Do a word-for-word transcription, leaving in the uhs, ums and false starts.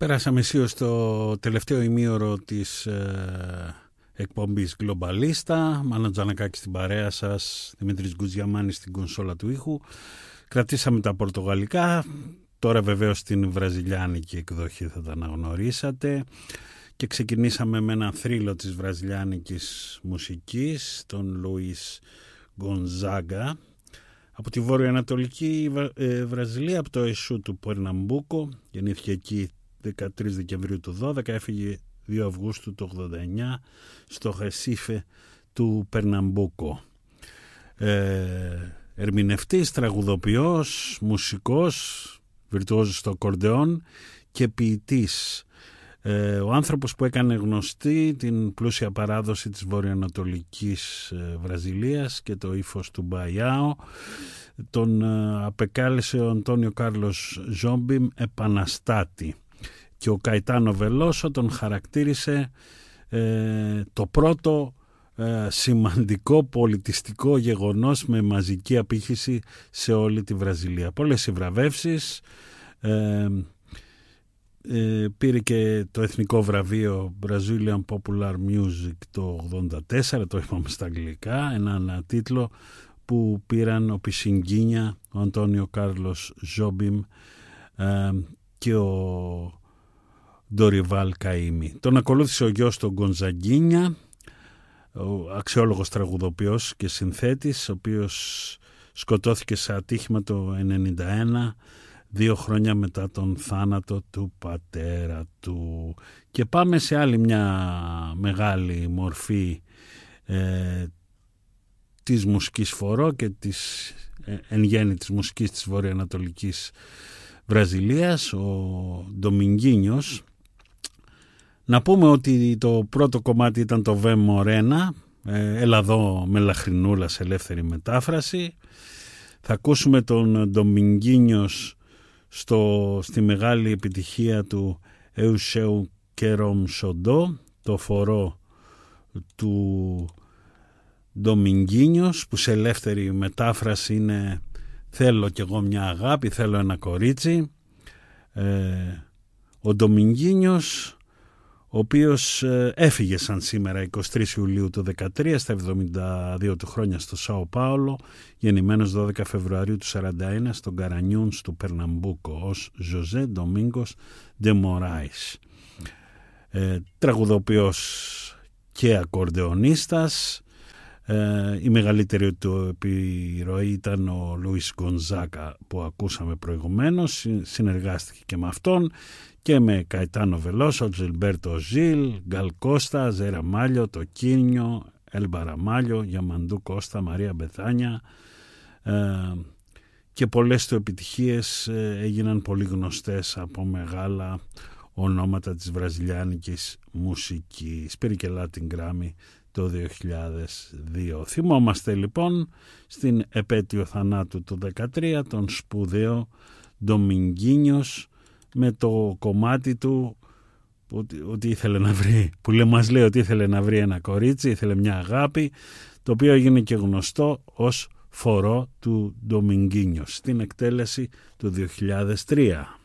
Πέρασαμε αισίως στο τελευταίο ημίωρο της ε, εκπομπής Γκλομπαλίστα. Μάνο Τζανακάκη στην παρέα σας, Δημήτρης Γκουζιαμάνης στην κονσόλα του ήχου. Κρατήσαμε τα πορτογαλικά, τώρα βεβαίως την βραζιλιάνικη εκδοχή θα τα αναγνωρίσατε. Και ξεκινήσαμε με ένα θρύλο της βραζιλιάνικης μουσικής, τον Λουίς Γκονζάγκα, από τη βορειοανατολική ε, Βραζιλία, από το Εσού του Περναμπούκο. Γεννήθηκε εκεί δεκατρείς Δεκεμβρίου του δώδεκα, έφυγε δύο Αυγούστου του ογδόντα εννιά στο Ρεσίφε του Περναμπούκο. Ε, ερμηνευτής, τραγουδοποιός, μουσικός, βιρτουόζος στο ακορντεόν και ποιητής. Ε, ο άνθρωπος που έκανε γνωστή την πλούσια παράδοση της βορειοανατολικής ε, Βραζιλίας και το ύφος του Μπαϊάο. Τον ε, απεκάλεσε ο Αντώνιο Κάρλος Ζόμπιμ επαναστάτη και ο Καϊτάνο Βελόσο τον χαρακτήρισε ε, το πρώτο ε, σημαντικό πολιτιστικό γεγονός με μαζική απήχηση σε όλη τη Βραζιλία. Πολλές συμβραβεύσεις, ε, ε, πήρε και το εθνικό βραβείο Brazilian Popular Music το ογδόντα τέσσερα, το είπαμε στα αγγλικά, έναν τίτλο που πήραν ο Πισιγκίνια, ο Αντώνιο Κάρλος Ζόμπιμ ε, και ο Ντοριβάλ Καΐμι. Τον ακολούθησε ο γιος του Γκονζαγκίνια, ο αξιόλογος τραγουδοποιός και συνθέτης, ο οποίος σκοτώθηκε σε ατύχημα το ενενήντα ένα, δύο χρόνια μετά τον θάνατο του πατέρα του. Και πάμε σε άλλη μια μεγάλη μορφή ε, της μουσικής φορό και της ε, εν γέννη της μουσικής της βορειοανατολικής Βραζιλίας, ο Ντομινγκίνιος. Να πούμε ότι το πρώτο κομμάτι ήταν το Βε Μορένα, ε, έλα εδώ με λαχρινούλα σε ελεύθερη μετάφραση. Θα ακούσουμε τον Ντομινγκίνιος στο, στη μεγάλη επιτυχία του Εουσέου Κερόμ Σοντό, το φορό του Ντομινγκίνιος, που σε ελεύθερη μετάφραση είναι θέλω κι εγώ μια αγάπη, θέλω ένα κορίτσι. Ε, ο Ντομινγκίνιος, ο οποίος ε, έφυγε σαν σήμερα εικοστή τρίτη Ιουλίου του δεκατρία στα εβδομήντα δύο του χρόνια στο Σάο Πάολο, γεννημένος δώδεκα Φεβρουαρίου του σαράντα ένα στον Καρανιούνς του Περναμπούκο ως Ζωζέ Ντομίνγκος Ντε Μωράης. Ε, τραγουδοποιός και ακορντεονίστας. Ε, η μεγαλύτερη του επιρροή ήταν ο Λουίς Γκονζάγκα που ακούσαμε προηγουμένως. Συνεργάστηκε και με αυτόν και με Καϊτάνο Βελόσο, Τζιλμπέρτο Ζιλ, Γκαλ Κώστα, Ζέρα Μάλιο, Τοκίνιο, Έλμπαρα Μάλιο, Γιαμαντού Κώστα, Μαρία Μπεθάνια, ε, και πολλές του επιτυχίες ε, έγιναν πολύ γνωστές από μεγάλα ονόματα της βραζιλιάνικης μουσικής. Πήρε και Latin Grammy το δύο χιλιάδες δύο. Θυμόμαστε λοιπόν στην επέτειο θανάτου του δεκατρία τον σπουδαίο Ντομινγκίνιος με το κομμάτι του που, ότι ήθελε να βρει, που λέει, μας λέει ότι ήθελε να βρει ένα κορίτσι, ήθελε μια αγάπη, το οποίο έγινε και γνωστό ως φορό του Ντομινγκίνιος στην εκτέλεση του δύο χιλιάδες τρία.